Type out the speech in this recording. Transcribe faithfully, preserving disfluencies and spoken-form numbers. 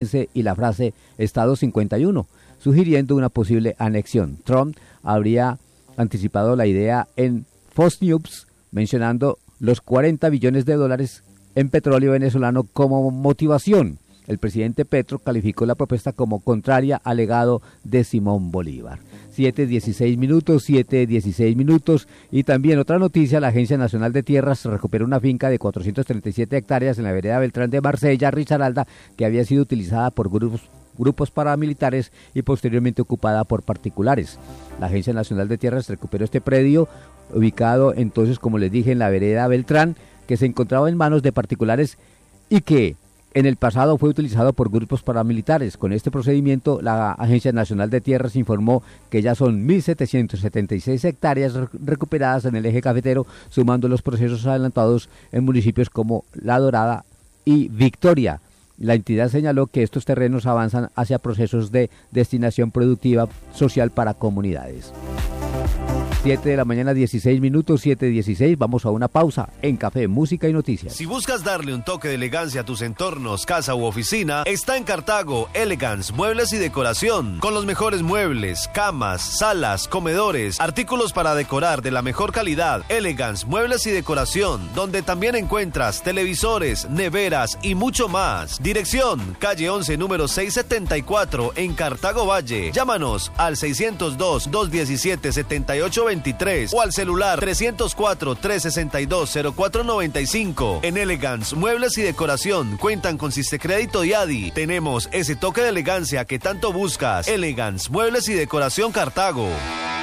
y la frase Estado cincuenta y uno, sugiriendo una posible anexión. Trump habría anticipado la idea en Fox News, mencionando los cuarenta billones de dólares en petróleo venezolano como motivación. El presidente Petro calificó la propuesta como contraria al legado de Simón Bolívar. siete dieciséis minutos, siete dieciséis minutos. Y también otra noticia, la Agencia Nacional de Tierras recuperó una finca de cuatrocientas treinta y siete hectáreas en la vereda Beltrán de Marsella, Risaralda, que había sido utilizada por grupos, grupos paramilitares y posteriormente ocupada por particulares. La Agencia Nacional de Tierras recuperó este predio, ubicado entonces, como les dije, en la vereda Beltrán, que se encontraba en manos de particulares y que en el pasado fue utilizado por grupos paramilitares. Con este procedimiento, la Agencia Nacional de Tierras informó que ya son mil setecientas setenta y seis hectáreas recuperadas en el eje cafetero, sumando los procesos adelantados en municipios como La Dorada y Victoria. La entidad señaló que estos terrenos avanzan hacia procesos de destinación productiva social para comunidades. siete de la mañana, dieciséis minutos, siete dieciséis. Vamos a una pausa en Café, Música y Noticias. Si buscas darle un toque de elegancia a tus entornos, casa u oficina, está en Cartago Elegance Muebles y Decoración. Con los mejores muebles, camas, salas, comedores, artículos para decorar de la mejor calidad. Elegance Muebles y Decoración, donde también encuentras televisores, neveras y mucho más. Dirección, calle once, número seiscientos setenta y cuatro, en Cartago Valle. Llámanos al seiscientos dos, doscientos diecisiete, setenta y ocho veintitrés o al celular trescientos cuatro, trescientos sesenta y dos, cero cuatro noventa y cinco. En Elegance Muebles y Decoración cuentan con Sistecrédito y A D I. Tenemos ese toque de elegancia que tanto buscas. Elegance Muebles y Decoración Cartago.